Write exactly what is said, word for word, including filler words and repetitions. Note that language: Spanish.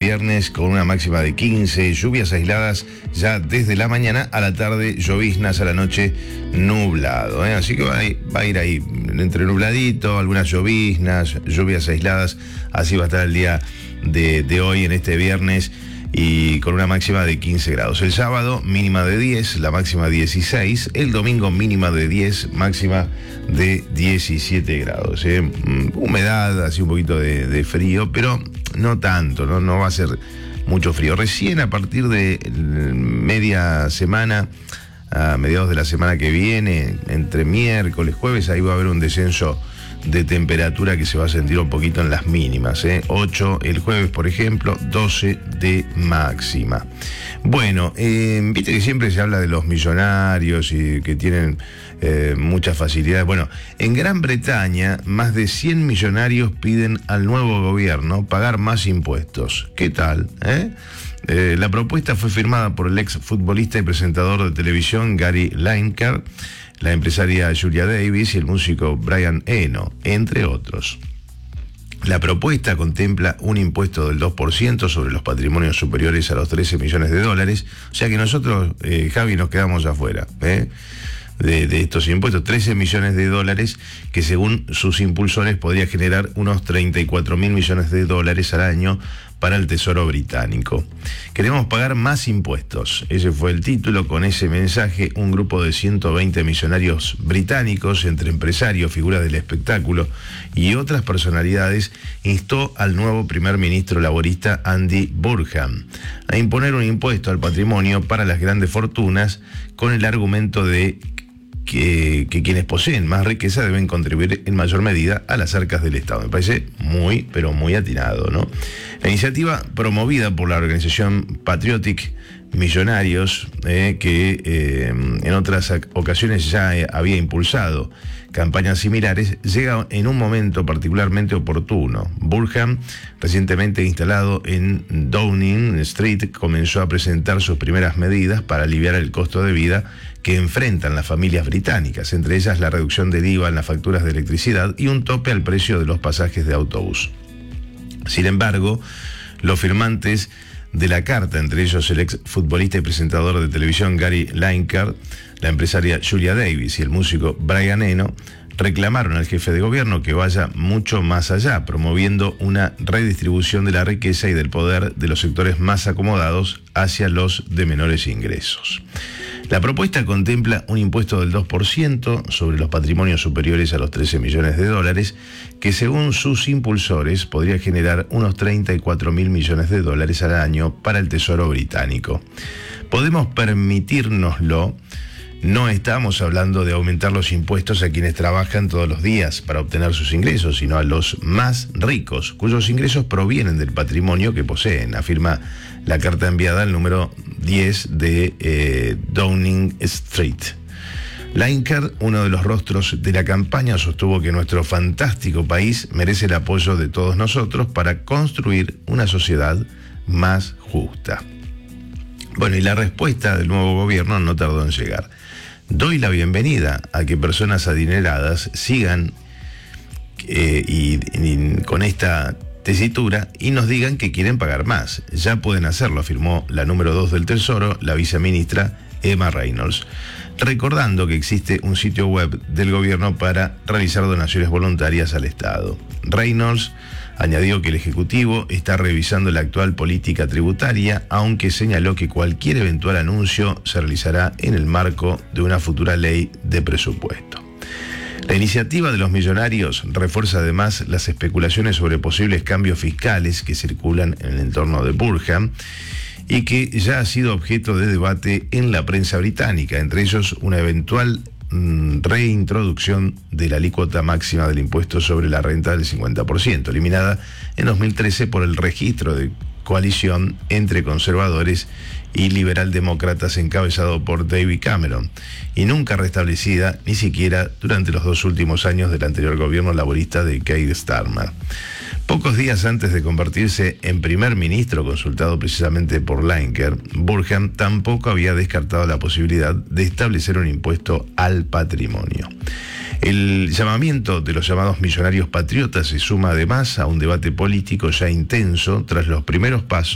viernes con una máxima de quince, lluvias aisladas ya desde la mañana a la tarde, lloviznas a la noche, nublado. ¿eh? Así que va a, ir, va a ir ahí entre nubladito, algunas lloviznas, lluvias aisladas. Así va a estar el día de, de hoy en este viernes y con una máxima de quince grados. El sábado mínima de diez, la máxima dieciséis. El domingo mínima de diez, máxima de diecisiete grados. ¿eh? Humedad, así un poquito de, de frío, pero no tanto, ¿no? no va a ser mucho frío. Recién a partir de media semana, a mediados de la semana que viene, entre miércoles, jueves, ahí va a haber un descenso de temperatura que se va a sentir un poquito en las mínimas, ¿eh? ocho el jueves, por ejemplo, doce de máxima. Bueno, eh, viste que siempre se habla de los millonarios y que tienen eh, muchas facilidades. Bueno, en Gran Bretaña, más de cien millonarios piden al nuevo gobierno pagar más impuestos. ¿Qué tal? Eh? Eh, la propuesta fue firmada por el ex futbolista y presentador de televisión Gary Lineker, la empresaria Julia Davis y el músico Brian Eno, entre otros. La propuesta contempla un impuesto del dos por ciento sobre los patrimonios superiores a los trece millones de dólares, o sea que nosotros, eh, Javi, nos quedamos afuera ¿eh? de, de estos impuestos, trece millones de dólares, que según sus impulsores podría generar unos treinta y cuatro mil millones de dólares al año para el Tesoro británico. Queremos pagar más impuestos. Ese fue el título. Con ese mensaje, un grupo de ciento veinte millonarios británicos, entre empresarios, figuras del espectáculo y otras personalidades, instó al nuevo primer ministro laborista Andy Burnham a imponer un impuesto al patrimonio para las grandes fortunas, con el argumento de Que, que quienes poseen más riqueza deben contribuir en mayor medida a las arcas del Estado. Me parece muy, pero muy atinado, ¿no? La iniciativa, promovida por la organización Patriotic Millonarios, eh, que eh, en otras occasiones ya eh, había impulsado campañas similares, llega en un momento particularmente oportuno. Burnham, recientemente instalado en Downing Street, comenzó a presentar sus primeras medidas para aliviar el costo de vida que enfrentan las familias británicas, entre ellas la reducción del I V A en las facturas de electricidad y un tope al precio de los pasajes de autobús. Sin embargo, los firmantes de la carta, entre ellos el ex futbolista y presentador de televisión Gary Lineker, la empresaria Julia Davis y el músico Brian Eno, reclamaron al jefe de gobierno que vaya mucho más allá, promoviendo una redistribución de la riqueza y del poder de los sectores más acomodados hacia los de menores ingresos. La propuesta contempla un impuesto del dos por ciento sobre los patrimonios superiores a los trece millones de dólares, que según sus impulsores podría generar unos treinta y cuatro mil millones de dólares al año para el Tesoro británico. Podemos permitírnoslo. No estamos hablando de aumentar los impuestos a quienes trabajan todos los días para obtener sus ingresos, sino a los más ricos, cuyos ingresos provienen del patrimonio que poseen, afirma la carta enviada al número diez de eh, Downing Street. Lineker, uno de los rostros de la campaña, sostuvo que nuestro fantástico país merece el apoyo de todos nosotros para construir una sociedad más justa. Bueno, y la respuesta del nuevo gobierno no tardó en llegar. Doy la bienvenida a que personas adineradas sigan eh, y, y con esta tesitura y nos digan que quieren pagar más. Ya pueden hacerlo, afirmó la número dos del Tesoro, la viceministra Emma Reynolds, recordando que existe un sitio web del gobierno para realizar donaciones voluntarias al Estado. Reynolds añadió que el Ejecutivo está revisando la actual política tributaria, aunque señaló que cualquier eventual anuncio se realizará en el marco de una futura ley de presupuesto. La iniciativa de los millonarios refuerza además las especulaciones sobre posibles cambios fiscales que circulan en el entorno de Burnham y que ya ha sido objeto de debate en la prensa británica, entre ellos una eventual reintroducción de la alícuota máxima del impuesto sobre la renta del cincuenta por ciento, eliminada en dos mil trece por el registro de coalición entre conservadores y liberaldemócratas encabezado por David Cameron, y nunca restablecida ni siquiera durante los dos últimos años del anterior gobierno laborista de Keir Starmer. Pocos días antes de convertirse en primer ministro, consultado precisamente por Lineker, Burnham tampoco había descartado la posibilidad de establecer un impuesto al patrimonio. El llamamiento de los llamados millonarios patriotas se suma además a un debate político ya intenso tras los primeros pasos